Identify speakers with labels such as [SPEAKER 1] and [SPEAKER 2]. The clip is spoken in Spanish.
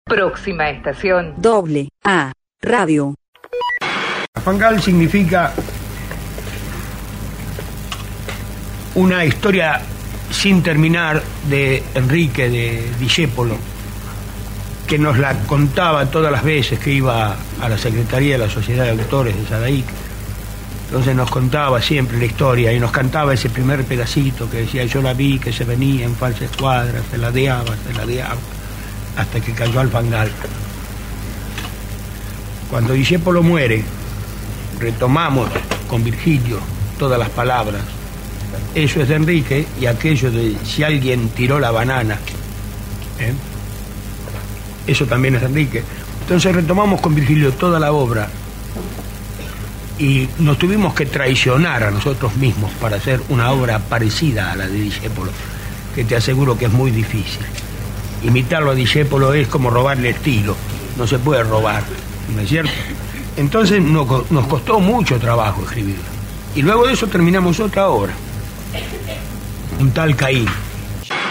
[SPEAKER 1] Próxima estación.
[SPEAKER 2] AA Radio.
[SPEAKER 3] Fangal significa una historia sin terminar de Enrique de Discépolo, que nos la contaba todas las veces que iba a la Secretaría de la Sociedad de Autores de Sadaic. Entonces nos contaba siempre la historia y nos cantaba ese primer pedacito que decía: yo la vi que se venía en falsa escuadra, se ladeaba, hasta que cayó al fangal. Cuando Discépolo muere, retomamos con Virgilio todas las palabras. Eso es de Enrique, y aquello de si alguien tiró la banana, eso también es de Enrique. Entonces retomamos con Virgilio toda la obra y nos tuvimos que traicionar a nosotros mismos para hacer una obra parecida a la de Discépolo, que te aseguro que es muy difícil. Imitarlo a Discépolo es como robarle estilo, no se puede robar, ¿no es cierto? Entonces nos costó mucho trabajo escribirla. Y luego de eso terminamos otra obra, un tal Caín.